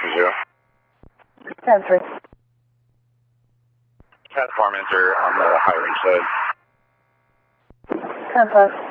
0. 10-3. Platform enter on the high range side. 10-5.